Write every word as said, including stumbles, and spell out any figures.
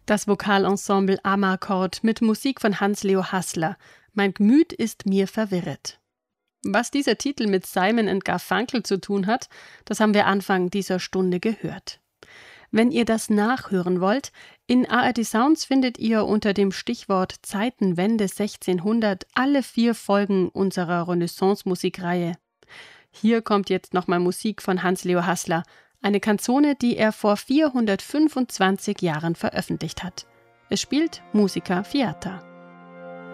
Das Vokalensemble Amarcord mit Musik von Hans-Leo Haßler. Mein Gemüt ist mir verwirret. Was dieser Titel mit Simon and Garfunkel zu tun hat, das haben wir Anfang dieser Stunde gehört. Wenn ihr das nachhören wollt, in A R D Sounds findet ihr unter dem Stichwort Zeitenwende sechzehnhundert alle vier Folgen unserer Renaissance-Musikreihe. Hier kommt jetzt nochmal Musik von Hans-Leo Haßler, eine Canzone, die er vor vierhundertfünfundzwanzig Jahren veröffentlicht hat. Es spielt Musica Fiata.